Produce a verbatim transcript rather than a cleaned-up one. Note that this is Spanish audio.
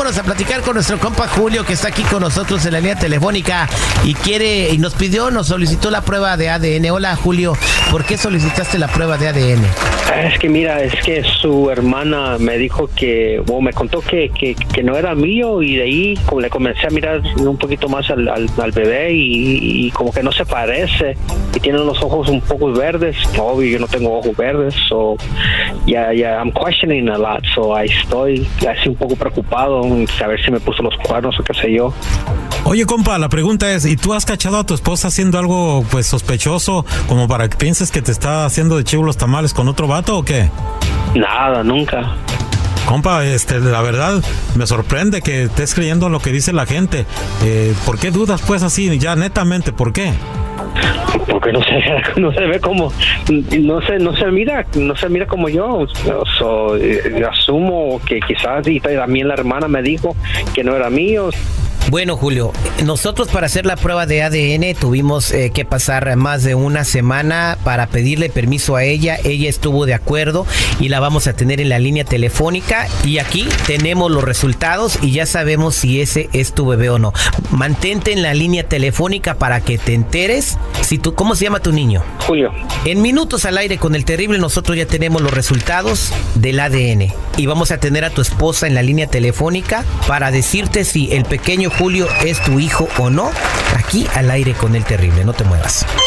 vámonos a platicar con nuestro compa Julio, que está aquí con nosotros en la línea telefónica y quiere, y nos pidió, nos solicitó la prueba de A D N. Hola, Julio, ¿por qué solicitaste la prueba de A D N? Es que mira, es que su hermana me dijo que, o me contó que, que, que no era mío, y de ahí como le comencé a mirar un poquito más al, al, al bebé y, y como que no se parece y tiene los ojos un poco verdes. Obvio, yo no tengo ojos verdes, so ya, yeah, ya, yeah, I'm questioning a lot, so ahí estoy así un poco preocupado en saber si me puso los cuernos o qué sé yo. Oye, compa, la pregunta es, ¿y tú has cachado a tu esposa haciendo algo pues sospechoso como para que pienses que te está haciendo de chivo los tamales con otro vato o qué? Nada, nunca. Compa, este, la verdad me sorprende que estés creyendo lo que dice la gente. Eh, ¿Por qué dudas pues así? Ya netamente, ¿por qué? Porque no se no se ve como no se no se mira no se mira como yo. So, eh, asumo que quizás y también la hermana me dijo que no era mío. Bueno, Julio, nosotros para hacer la prueba de A D N tuvimos eh, que pasar más de una semana para pedirle permiso a ella. Ella estuvo de acuerdo y la vamos a tener en la línea telefónica. Y aquí tenemos los resultados y ya sabemos si ese es tu bebé o no. Mantente en la línea telefónica para que te enteres. Si tú, ¿cómo se llama tu niño? Julio. En Minutos al Aire con el Terrible nosotros ya tenemos los resultados del A D N. Y vamos a tener a tu esposa en la línea telefónica para decirte si el pequeño Julio es tu hijo o no, aquí al aire con el Terrible. No te muevas.